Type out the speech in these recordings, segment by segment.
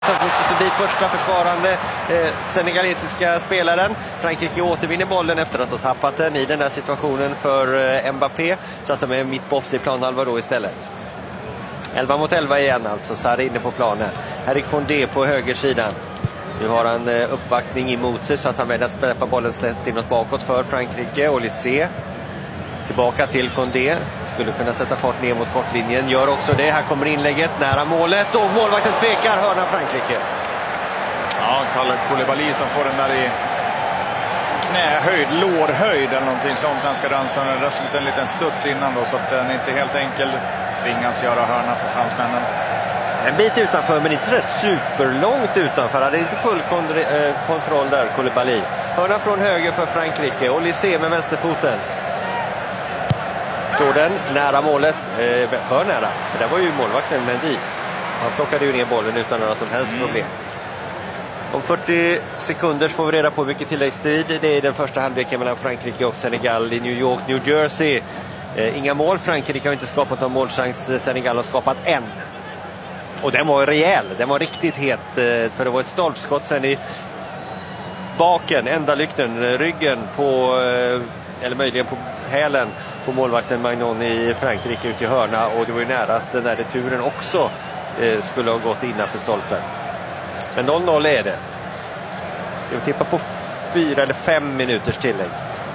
Förbi första försvarande senegalesiska spelaren. Frankrike återvinner bollen efter att ha tappat den i den här situationen för Mbappé, så att de är mitt på offside planhalva då istället. 11 mot 11 igen alltså. Sarri inne på planen. Här är Condé på högersidan. Nu har han uppvaktning emot sig så att han väljer att släppa bollen slätt inåt bakåt för Frankrike. Olysée tillbaka till Condé. Skulle kunna sätta fart ner mot kortlinjen. Gör också det. Här kommer inlägget nära målet. Och målvakten tvekar. Hörna Frankrike. Ja, Kalidou Koulibaly som får den där i knähöjd, lårhöjd eller någonting sånt. Han ska dansa en liten studs innan då, så att den inte helt enkel tvingas göra hörna för fransmännen. En bit utanför, men inte det superlångt utanför. Han hade inte full kontroll där, Koulibaly. Hörna från höger för Frankrike. Olysée med vänsterfoten. Står den nära målet, för nära. För där var ju målvakten Mendy. Han plockade ju ner bollen utan några som helst problem. Om 40 sekunder får vi reda på vilket tilläggstid det är i den första halvleken mellan Frankrike och Senegal i New York, New Jersey. Inga mål, Frankrike har inte skapat någon målchans, Senegal har skapat en. Och den var rejäl, den var riktigt het, för det var ett stolpskott sen i baken, ändalykten, ryggen på, eller möjligen på hälen på målvakten Magnon i Frankrike ut i hörna, och det var ju nära att den där returen också skulle ha gått innanför stolpen. Men 0-0 är det. Ska vi tippa på 4 eller 5 minuters tillägg.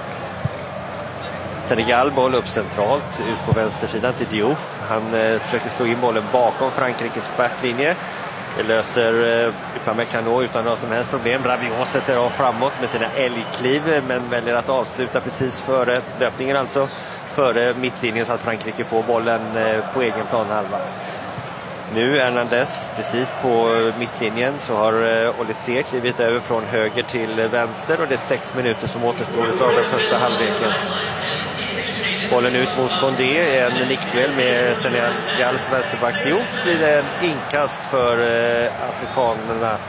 Senegal boll upp centralt ut på vänstersidan till Diouf. Han försöker slå in bollen bakom Frankrikes spärtlinje. Det löser Upamecano utan några som helst problem. Rabiot sätter av framåt med sina älgkliv, men väljer att avsluta precis före löpningen, alltså före mittlinjen, så att Frankrike får bollen på egen planhalva. Nu Hernandez precis på mittlinjen, så har Olysée klivit över från höger till vänster, och det är 6 minuter som återstår av den första halvleken. Bollen ut mot Condé, en nickduell med Senegals vänsterback Diouf. Blir det en inkast för afrikanerna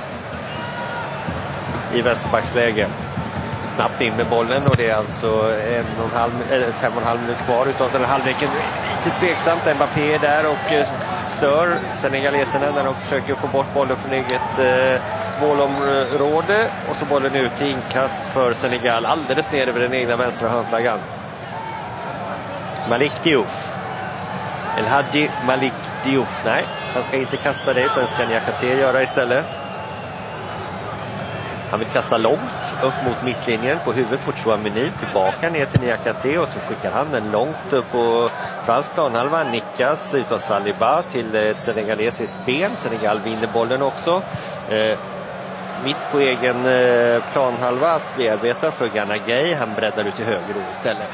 i vänsterbacksläge. Snabbt in med bollen, och det är alltså 5,5 minuter kvar utav den här halvleken. Lite tveksamt, Mbappé är där och stör senegaleserna när de försöker få bort bollen från eget målområde, och så bollen ut till inkast för Senegal alldeles ner över den egna vänstra hörnflaggan. Malik Diouf. El Hadji Malik Diouf. Nej, han ska inte kasta det, utan ska Niakhaté göra istället. Han vill kasta långt upp mot mittlinjen på huvudet på Chouameni, tillbaka ner till Niakhaté, och så skickar han den långt upp på fransk planhalva. Nickas utav Saliba till ett senegalesiskt ben. Senegal vinner bollen också. Mitt på egen planhalva att bearbeta för Gana Gueye. Han breddar ut till höger istället.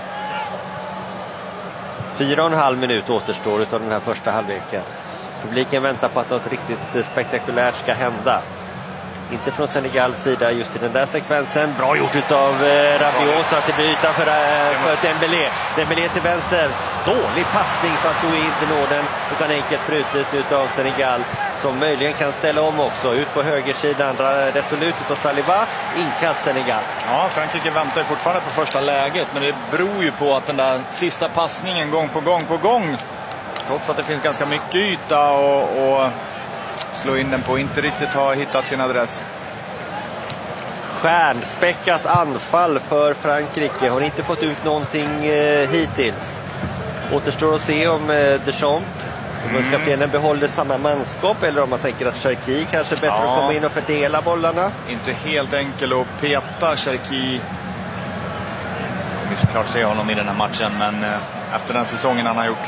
4,5 minut återstår av den här första halvleken. Publiken väntar på att något riktigt spektakulärt ska hända. Inte från Senegals sida just i den där sekvensen. Bra gjort utav Rabiot, så att det blir yta för Dembélé. Dembélé till vänster. Dålig passning för att gå inte nå den, utan enkelt brutet utav Senegal, som möjligen kan ställa om också. Ut på högersidan, resolut utav Saliba. Inkast Senegal. Ja, Frankrike väntar fortfarande på första läget, men det beror ju på att den där sista passningen gång på gång, trots att det finns ganska mycket yta och slå in den på, inte riktigt har hittat sin adress. Stjärnspäckat anfall för Frankrike. Har inte fått ut någonting hittills. Återstår att se om Deschamps, förbundskaptenen, behåller samma manskap, eller om man tänker att Cherki kanske är bättre att komma in och fördela bollarna. Inte helt enkel att peta Cherki. Kommer såklart se honom i den här matchen, men efter den säsongen han har gjort.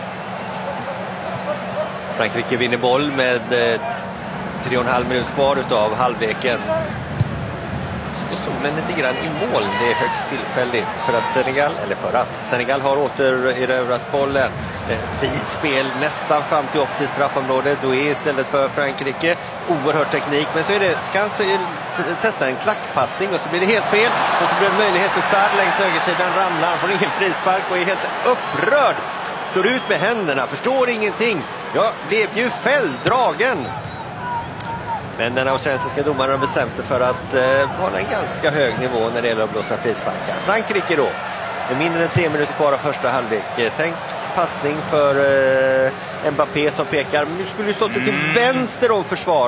Frankrike vinner boll med 3,5 minuter kvar utav halvleken. Så solen lite grann i mål. Det är högst tillfälligt för att Senegal har återerövrat bollen. Fint spel nästan fram till offensivt straffområde. Då är istället för Frankrike oerhört teknik, men så är det, ska han testa en klackpassning, och så blir det helt fel, och så blir det möjlighet för Sarr längs högersidan, ramlar från ingen frispark och är helt upprörd. Står ut med händerna, förstår ingenting. Jag blev ju fälldragen. Men den australiensiska domaren har bestämt sig för att hålla en ganska hög nivå när det gäller att blåsa frisparkar. Frankrike då. Det är mindre än 3 minuter kvar av första halvlek. Tänkt passning för Mbappé som pekar. Men nu skulle ju stått till vänster om försvar.